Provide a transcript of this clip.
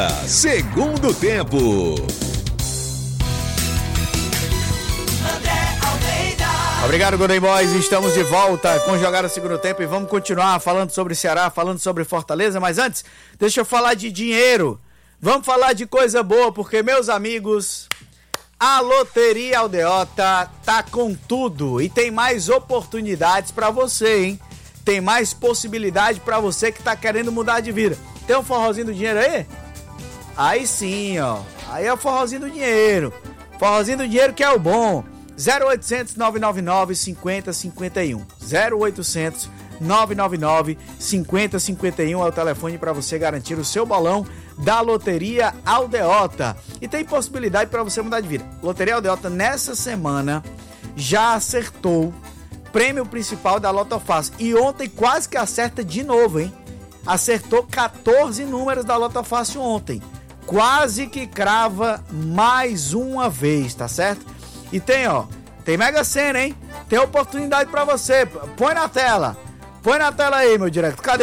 Segundo tempo. Obrigado, Golden Boys. Estamos de volta com Jogar o Segundo Tempo e vamos continuar falando sobre Ceará, falando sobre Fortaleza. Mas antes, deixa eu falar de dinheiro. Vamos falar de coisa boa, porque, meus amigos, a Loteria Aldeota tá com tudo e tem mais oportunidades pra você, hein? Tem mais possibilidade pra você que tá querendo mudar de vida. Tem um forrozinho do dinheiro aí? Aí sim, ó. Aí é o forrozinho do dinheiro. Forrozinho do dinheiro que é o bom. 0800 999 5051. 0800 999 5051 é o telefone para você garantir o seu bolão da Loteria Aldeota. E tem possibilidade para você mudar de vida. Loteria Aldeota nessa semana já acertou prêmio principal da Loto Fácil. E ontem quase que acerta de novo, hein? Acertou 14 números da Loto Fácil ontem. Quase que crava mais uma vez, tá certo? E tem, ó, tem Mega Sena, hein? Tem oportunidade pra você. Põe na tela aí, meu direto. Cadê?